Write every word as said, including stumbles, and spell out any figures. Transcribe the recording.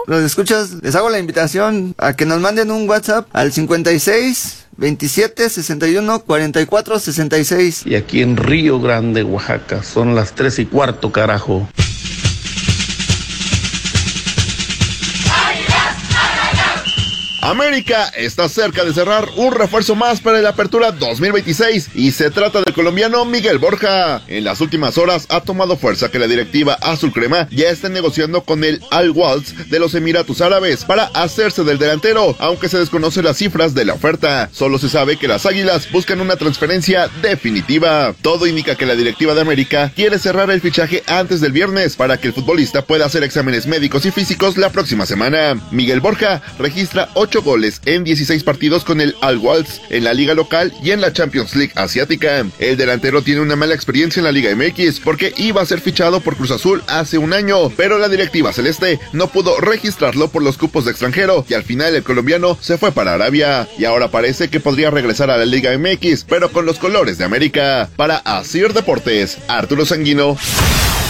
los escuchas, les hago la invitación a que nos manden un WhatsApp al cincuenta y seis, veintisiete, sesenta y uno, cuarenta y cuatro, sesenta y seis. Y aquí en Río Grande, Oaxaca, son las tres y cuarto, carajo. América está cerca de cerrar un refuerzo más para la apertura dos mil veintiséis y se trata del colombiano Miguel Borja. En las últimas horas ha tomado fuerza que la directiva azul crema ya está negociando con el Al-Walds de los Emiratos Árabes para hacerse del delantero, aunque se desconocen las cifras de la oferta. Solo se sabe que las Águilas buscan una transferencia definitiva. Todo indica que la directiva de América quiere cerrar el fichaje antes del viernes para que el futbolista pueda hacer exámenes médicos y físicos la próxima semana. Miguel Borja registra ocho goles en dieciséis partidos con el Al-Walds en la liga local y en la Champions League asiática. El delantero tiene una mala experiencia en la Liga M X porque iba a ser fichado por Cruz Azul hace un año, pero la directiva celeste no pudo registrarlo por los cupos de extranjero y al final el colombiano se fue para Arabia y ahora parece que podría regresar a la Liga M X, pero con los colores de América. Para Asir Deportes, Arturo Sanguino.